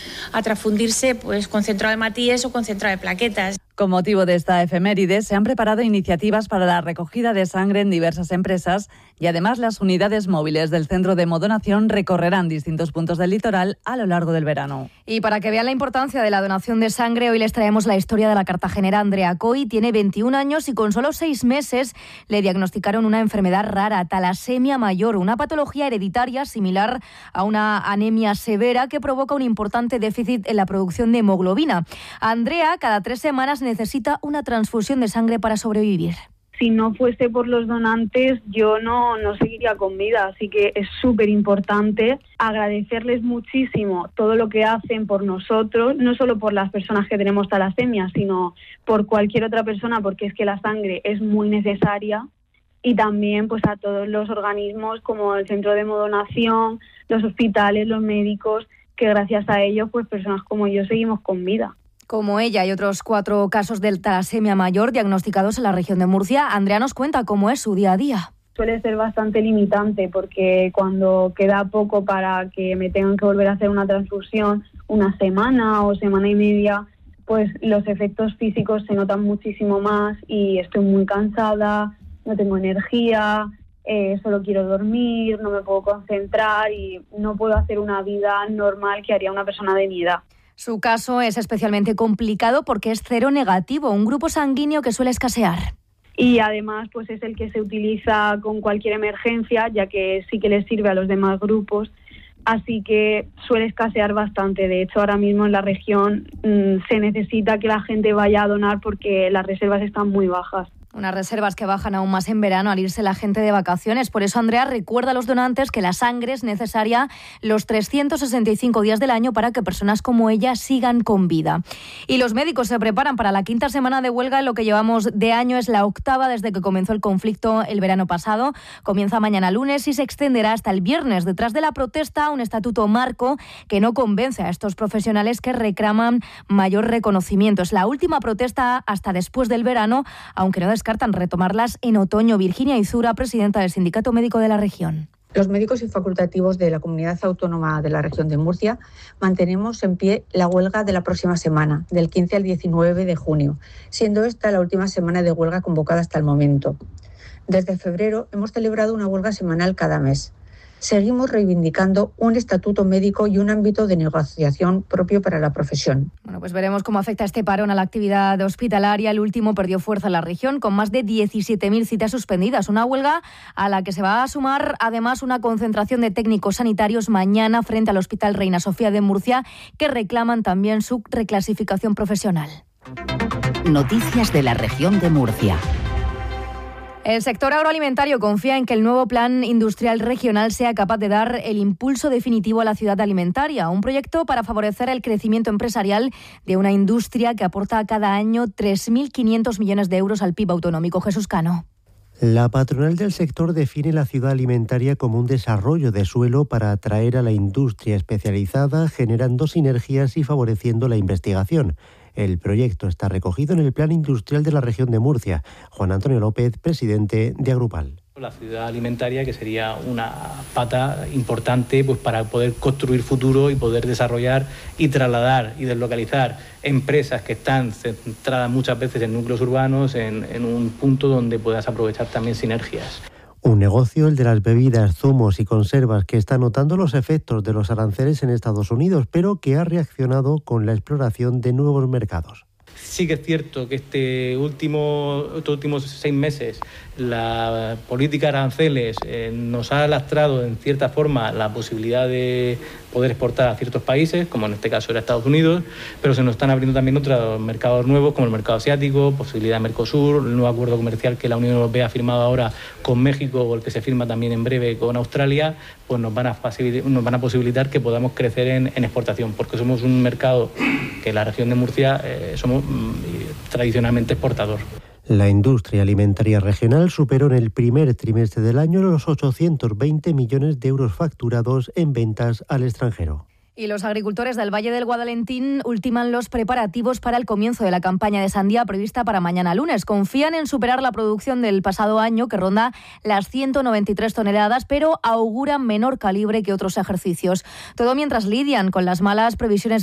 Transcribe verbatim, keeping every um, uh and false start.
a transfundirse pues, concentrado de matíes o concentrado de plaquetas. Con motivo de esta efeméride, se han preparado iniciativas para la recogida de sangre en diversas empresas y además las unidades móviles del Centro de Hemodonación recorrerán distintos puntos del litoral a lo largo del verano. Y para que vean la importancia de la donación de sangre, hoy les traemos la historia de la cartagenera Andrea Coy. Tiene veintiún años y con solo seis meses le diagnosticaron una enfermedad rara, talasemia mayor, una patología hereditaria similar a una anemia severa que provoca un importante déficit en la producción de hemoglobina. Andrea, cada tres semanas necesita una transfusión de sangre para sobrevivir. Si no fuese por los donantes, yo no, no seguiría con vida, así que es súper importante agradecerles muchísimo todo lo que hacen por nosotros, no solo por las personas que tenemos talasemia, sino por cualquier otra persona, porque es que la sangre es muy necesaria, y también pues a todos los organismos como el Centro de Hemodonación, los hospitales, los médicos, que gracias a ellos pues personas como yo seguimos con vida. Como ella y otros cuatro casos de talasemia mayor diagnosticados en la región de Murcia, Andrea nos cuenta cómo es su día a día. Suele ser bastante limitante porque cuando queda poco para que me tengan que volver a hacer una transfusión, una semana o semana y media, pues los efectos físicos se notan muchísimo más y estoy muy cansada, no tengo energía, eh, solo quiero dormir, no me puedo concentrar y no puedo hacer una vida normal que haría una persona de mi edad. Su caso es especialmente complicado porque es cero negativo, un grupo sanguíneo que suele escasear. Y además pues es el que se utiliza con cualquier emergencia, ya que sí que les sirve a los demás grupos, así que suele escasear bastante. De hecho, ahora mismo en la región mmm, se necesita que la gente vaya a donar porque las reservas están muy bajas. Unas reservas que bajan aún más en verano al irse la gente de vacaciones. Por eso Andrea recuerda a los donantes que la sangre es necesaria los trescientos sesenta y cinco días del año para que personas como ella sigan con vida. Y los médicos se preparan para la quinta semana de huelga. En lo que llevamos de año es la octava desde que comenzó el conflicto el verano pasado. Comienza mañana lunes y se extenderá hasta el viernes. Detrás de la protesta, un estatuto marco que no convence a estos profesionales que reclaman mayor reconocimiento. Es la última protesta hasta después del verano, aunque no descartan retomarlas en otoño. Virginia Izura, presidenta del Sindicato Médico de la región. Los médicos y facultativos de la Comunidad Autónoma de la Región de Murcia mantenemos en pie la huelga de la próxima semana, del quince al diecinueve de junio, siendo esta la última semana de huelga convocada hasta el momento. Desde febrero hemos celebrado una huelga semanal cada mes. Seguimos reivindicando un estatuto médico y un ámbito de negociación propio para la profesión. Bueno, pues veremos cómo afecta este parón a la actividad hospitalaria. El último perdió fuerza en la región con más de diecisiete mil citas suspendidas. Una huelga a la que se va a sumar además una concentración de técnicos sanitarios mañana frente al Hospital Reina Sofía de Murcia, que reclaman también su reclasificación profesional. Noticias de la región de Murcia. El sector agroalimentario confía en que el nuevo plan industrial regional sea capaz de dar el impulso definitivo a la ciudad alimentaria, un proyecto para favorecer el crecimiento empresarial de una industria que aporta cada año tres mil quinientos millones de euros al P I B autonómico. Jesús Cano. La patronal del sector define la ciudad alimentaria como un desarrollo de suelo para atraer a la industria especializada, generando sinergias y favoreciendo la investigación. El proyecto está recogido en el Plan Industrial de la región de Murcia. Juan Antonio López, presidente de Agrupal. La ciudad alimentaria, que sería una pata importante pues, para poder construir futuro y poder desarrollar y trasladar y deslocalizar empresas que están centradas muchas veces en núcleos urbanos, en, en un punto donde puedas aprovechar también sinergias. Un negocio, el de las bebidas, zumos y conservas, que está notando los efectos de los aranceles en Estados Unidos, pero que ha reaccionado con la exploración de nuevos mercados. Sí que es cierto que este último, estos últimos seis meses la política de aranceles eh, nos ha lastrado en cierta forma la posibilidad de poder exportar a ciertos países, como en este caso era Estados Unidos, pero se nos están abriendo también otros mercados nuevos, como el mercado asiático, posibilidad de Mercosur, el nuevo acuerdo comercial que la Unión Europea ha firmado ahora con México o el que se firma también en breve con Australia, pues nos van a facilitar, nos van a posibilitar que podamos crecer en, en exportación, porque somos un mercado que en la región de Murcia eh, somos mm, tradicionalmente exportador. La industria alimentaria regional superó en el primer trimestre del año los ochocientos veinte millones de euros facturados en ventas al extranjero. Y los agricultores del Valle del Guadalentín ultiman los preparativos para el comienzo de la campaña de sandía prevista para mañana lunes. Confían en superar la producción del pasado año, que ronda las ciento noventa y tres toneladas, pero auguran menor calibre que otros ejercicios. Todo mientras lidian con las malas previsiones